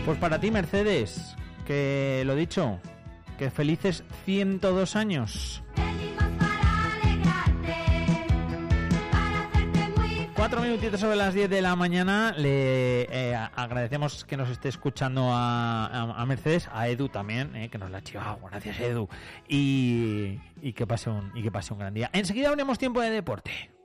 Pues para ti, Mercedes, que lo dicho, que felices 102 años. 4 minutitos sobre las 10 de la mañana. Le agradecemos que nos esté escuchando a Mercedes, a Edu también, que nos la ha chivado. Gracias, Edu. Y que pase un gran día. Enseguida tenemos tiempo de deporte.